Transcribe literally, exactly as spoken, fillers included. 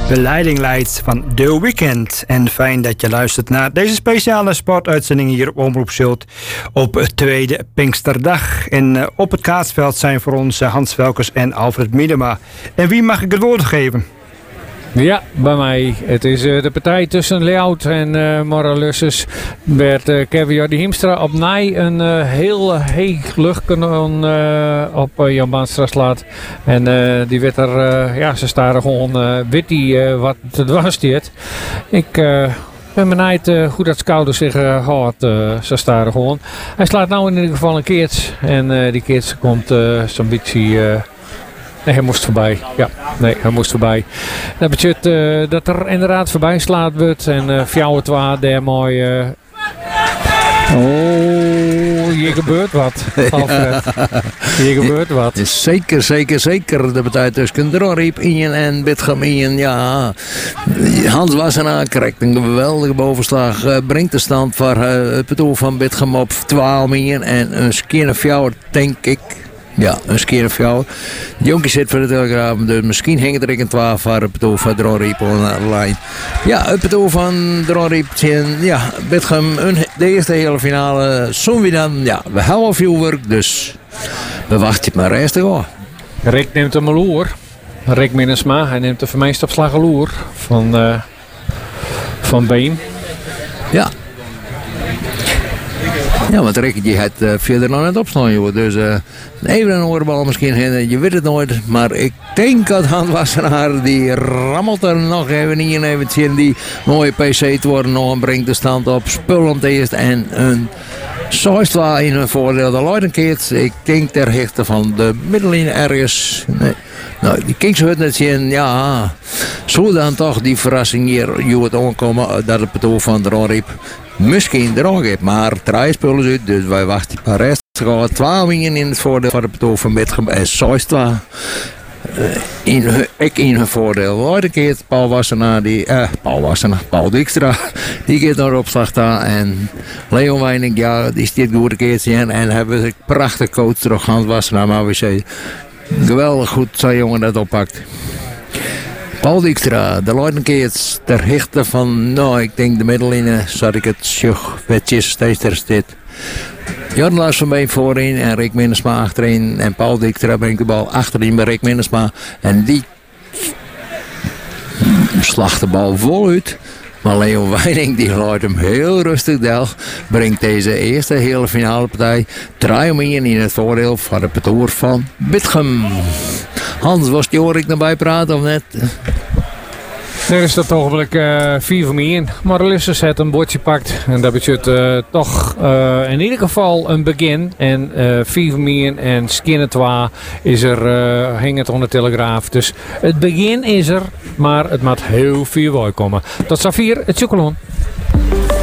de leiding leidt van The Weeknd. En fijn dat je luistert naar deze speciale sportuitzending hier op Omroep Zult op tweede Pinksterdag. En uh, op het kaatsveld zijn voor ons uh, Hans Velkers en Alfred Miedema. En wie mag ik het woord geven? Ja, bij mij. Het is uh, de partij tussen Leout en uh, Moralussus. Werd uh, Kevin Jordi Hiemstra op Nij een uh, heel uh, heeg luchtkanon uh, op uh, Jan Baanstraslaat. En uh, die werd er, uh, ja, ze staren gewoon uh, witty uh, wat het was dit. Ik uh, ben benijd uh, hoe dat Skouder zich uh, houdt. Uh, ze staren gewoon. Hij slaat nou in ieder geval een keertje. En uh, die keertje komt uh, zo'n beetje... Uh, Nee, hij moest voorbij. Ja, nee, hij moest voorbij. Dat betekent uh, dat er inderdaad voorbij slaat wordt. En uh, Fjouwer Twa, daar mooi... Uh... Oh, hier gebeurt wat. Alfred. Hier gebeurt wat. Zeker, zeker, zeker. De partij tussen Dronriep in en Bitgem in. Ja, Hans Wassenaar krijgt een geweldige bovenslag. Uh, brengt de stand voor uh, het bedoel van Bitgem op twaalf in. En een skinne Fjouwer, denk ik. Ja, een keer of jou. De jonkie zit voor de Telegraaf, dus misschien hangt er een twaalf voor het bedoel van Dronriep aan de lijn. Ja, het bedoel van Dronriep, ja, Bitgem, de eerste hele finale. Zo'n wie dan, ja, we hebben veel werk, dus we wachten maar rustig hoor. Rick neemt een loer. Rick Minnesma, hij neemt de vermeest op slag loer van, uh, van Been. Ja. Ja, want Rick die had uh, verder nog net opstaan, joh. Dus uh, even een oorbal misschien, je weet het nooit. Maar ik denk dat Hans Wassenaar, die rammelt er nog even in. Even zien die mooie P C te worden nog en brengt de stand op. Spul om het eerst en een Soistwa in hun voordeel. De Leidenkeert, ik denk ter hichte van de middenlijn ergens. Nee. Nou, die Kings het net zien, ja. Zo dan toch die verrassing hier, je het aankomen dat het bedoel van de Dronriep misschien er ook heeft, maar drie spullen uit, dus wij wachten een paar rest. Er gaan twaalf wingen in het voordeel van het bedoel van Bitgem en Soistwa. Uh, ik in hun voordeel. Ooit een keer Paul Wassenaar, die, eh, Paul Wassenaar, Paul Dijkstra, die gaat naar opslag daar. En Leon Weining, ja, die stiert goed een keertje in. En hebben een prachtig coach terug, Hans Wassenaar, maar we zeggen, geweldig goed zo'n jongen dat oppakt. Paul Dijkstra, de Leidenkeert, ter hichte van, nou, ik denk de middellijnen, zat ik het sjoch, wetjes, steeds er zit. Jordan Lars van Been voorin en Rick Minnesma achterin. En Paul Dijkstra brengt de bal achterin bij Rick Minnesma. En die slacht de bal voluit. Maar Leon Weining die laat hem heel rustig del. Brengt deze eerste hele finale partij drie om één in het voordeel van het betoer van Bitgem. Hans, was die hoor ik naar bijpraten of net? Er is dat ogenblik uh, vier voor mij in. Moralussus heeft een bordje pakt. En dat betekent uh, toch uh, in ieder geval een begin. En uh, vier voor mij in en Skinner twee is er, uh, hing het onder de Telegraaf. Dus het begin is er, maar het moet heel veel bij komen. Tot zover het chocolade.